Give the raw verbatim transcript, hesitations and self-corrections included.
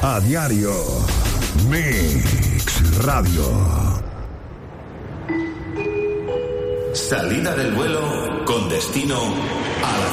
A diario. Mix Radio. Salida del vuelo con destino a la